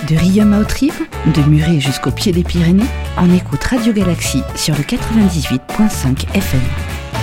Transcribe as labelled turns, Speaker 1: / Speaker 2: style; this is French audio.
Speaker 1: De Riom à Haute-Rive, de Muret jusqu'au pied des Pyrénées, on écoute Radio Galaxie sur le 98.5 FM.